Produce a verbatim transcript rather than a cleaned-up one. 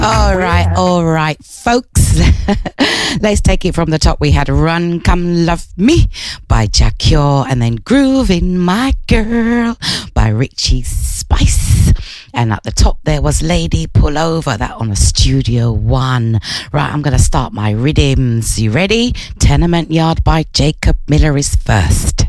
All right, all right, folks. Let's take it from the top. We had Run, Come Love Me by Jah Cure, and then Groovin' My Girl by Richie Spice. And at the top there was Lady Pull Over, that on a Studio One. Right, I'm going to start my rhythms. You ready? Tenement Yard by Jacob Miller is first.